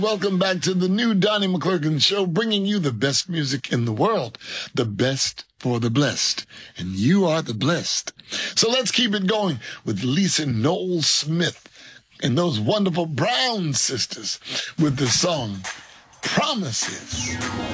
Welcome back to the new Donnie McClurkin Show, bringing you the best music in the world, the best for the blessed, and you are the blessed. So let's keep it going with Lisa Noel Smith and those wonderful Brown sisters with the song Promises.